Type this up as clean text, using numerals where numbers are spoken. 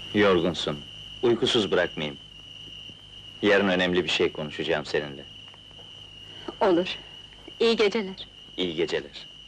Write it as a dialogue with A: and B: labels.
A: Yorgunsun, uykusuz bırakmayayım. Yarın önemli bir şey konuşacağım seninle.
B: Olur. İyi geceler.
A: İyi geceler.